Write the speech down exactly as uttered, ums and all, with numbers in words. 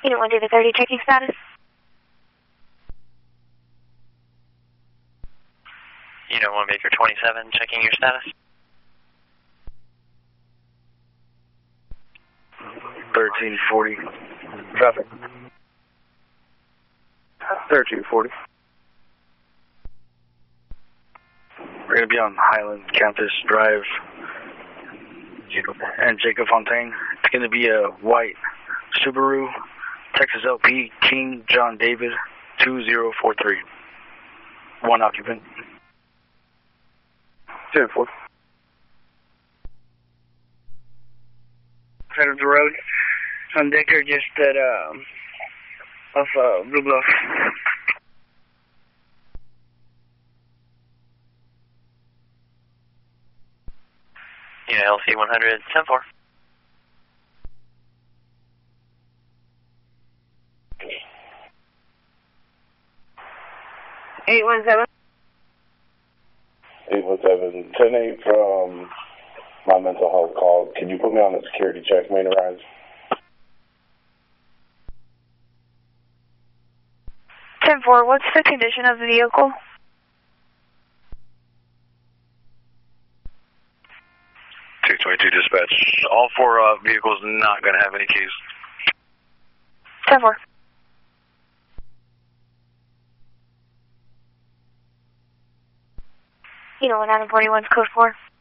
Unit one David thirty, checking status. Unit one Baker twenty-seven, checking your status. thirteen forty, traffic. thirteen forty. We're going to be on Highland Campus Drive and Jacob Fontaine. It's going to be a white Subaru Texas L P King John David two zero four three. One occupant. ten four. Side of the road on Decker, just at um, off uh, Blue Bluff. Unit L C one hundred, ten four. eight one seven. eight one seven, ten eight from my mental health call. Can you put me on a security check, main arise? ten four, what's the condition of the vehicle? two twenty-two dispatch. All four uh, vehicles not going to have any keys. ten four. Unit one forty-one's code four.